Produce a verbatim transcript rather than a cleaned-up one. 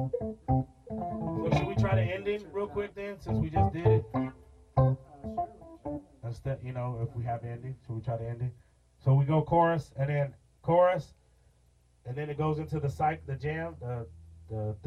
So should we try the ending real quick then, since we just did it? Instead, you know, if we have ending, should we try the ending? So we go chorus and then chorus, and then it goes into the psych, the jam, the the